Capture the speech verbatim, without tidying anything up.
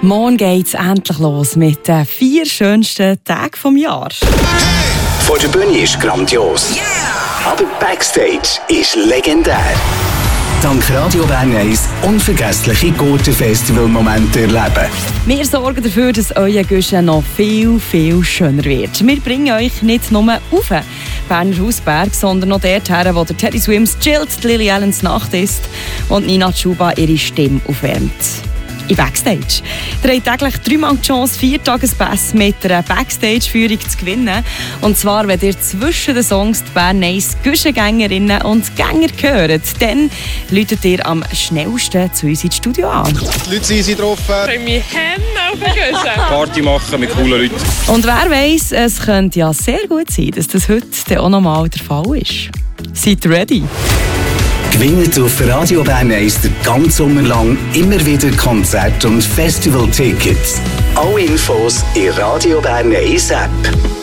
Morgen geht's endlich los mit den vier schönsten Tagen vom Jahr. Vor der Bühne ist grandios. Yeah! Aber Backstage ist legendär. Dank Radio Bern eins unvergessliche Gurten-Festival-Momente erleben. Wir sorgen dafür, dass euer Guschen noch viel, viel schöner wird. Wir bringen euch nicht nur auf den Berner Hausberg, sondern auch dorthin, wo der Teddy Swims chillt, Lily Allens Nacht ist und Nina Chuba ihre Stimme aufwärmt. In Backstage. Ihr habt täglich dreimal die Chance, vier Tagespässe mit einer Backstage-Führung zu gewinnen. Und zwar, wenn ihr zwischen den Songs die Bern eins Guschengängerinnen und Gänger hört, dann läutet ihr am schnellsten zu uns ins Studio an. Die Leute sind drauf. Ich freue mich auf den Guschen. Party machen mit coolen Leuten. Und wer weiss, es könnte ja sehr gut sein, dass das heute dann auch nochmal der Fall ist. Seid ihr ready? Gewinnt auf Radio Bern eins den ganzen Sommer lang immer wieder Konzert- und Festival-Tickets. Alle Infos in Radio Bern eins App.